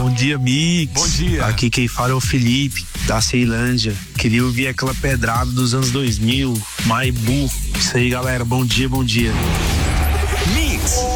Bom dia, Mix. Bom dia. Aqui quem fala é o Felipe, da Ceilândia. Queria ouvir aquela pedrada dos anos 2000, Maibu. Isso aí, galera. Bom dia, bom dia. Mix.